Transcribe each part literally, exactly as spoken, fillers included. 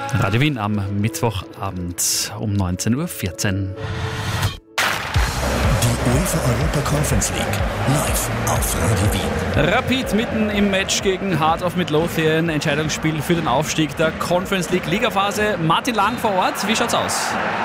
Radio Wien am Mittwochabend um neunzehn Uhr vierzehn. Die UEFA Europa Conference League live auf Radio Wien. Rapid mitten im Match gegen Heart of Midlothian. Entscheidungsspiel für den Aufstieg der Conference League Ligaphase. Martin Lang vor Ort, wie schaut's aus?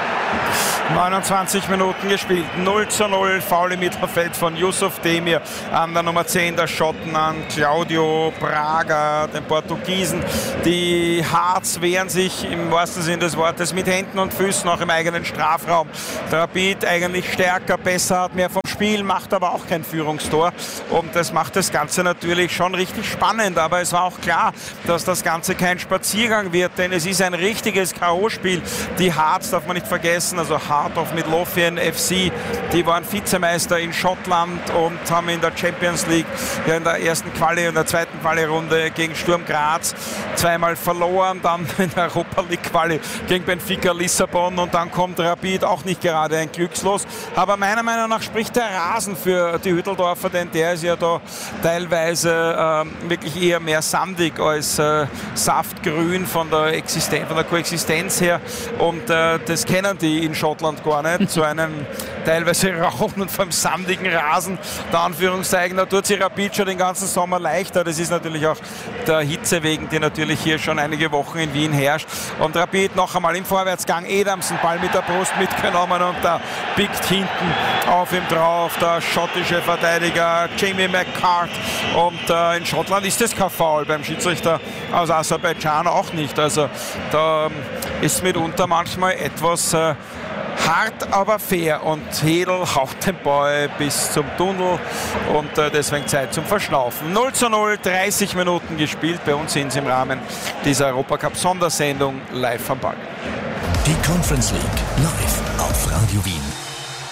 neunundzwanzig Minuten gespielt, null zu null, Foul im Mittelfeld von Yusuf Demir an der Nummer zehn der Schotten, an Claudio Braga, den Portugiesen. Die Hearts wehren sich im wahrsten Sinne des Wortes mit Händen und Füßen auch im eigenen Strafraum. Der Rapid eigentlich stärker, besser, hat mehr vom Spiel, macht aber auch kein Führungstor. Und das macht das Ganze natürlich schon richtig spannend. Aber es war auch klar, dass das Ganze kein Spaziergang wird, denn es ist ein richtiges K O-Spiel. Die Hearts darf man nicht vergessen, also Heart of Midlothian F C, die waren Vizemeister in Schottland und haben in der Champions League ja in der ersten Quali und der zweiten Quali-Runde gegen Sturm Graz zweimal verloren, dann in der Europa League Quali gegen Benfica Lissabon und dann kommt Rapid, auch nicht gerade ein Glückslos. Aber meiner Meinung nach spricht der Rasen für die Hütteldorfer, denn der ist ja da teilweise äh, wirklich eher mehr sandig als äh, saftgrün von der Existenz, von der Koexistenz her und äh, das kennen die in Schottland gar nicht, so einen teilweise rauen und vom sandigen Rasen, der Anführungszeichen, da tut sich Rapid schon den ganzen Sommer leichter. Das ist natürlich auch der Hitze wegen, die natürlich hier schon einige Wochen in Wien herrscht. Und Rapid noch einmal im Vorwärtsgang, Adamson, Ball mit der Brust mitgenommen und da biegt hinten auf ihm drauf der schottische Verteidiger Jamie McCart. Und äh, in Schottland ist das kein Foul, beim Schiedsrichter aus Aserbaidschan auch nicht. Also da ist mitunter manchmal etwas äh, hart, aber fair und Hedl haut den Ball bis zum Tunnel und äh, deswegen Zeit zum Verschnaufen. null zu null, dreißig Minuten gespielt. Bei uns sind sie im Rahmen dieser Europacup-Sondersendung live am Ball. Die Conference League live auf Radio Wien.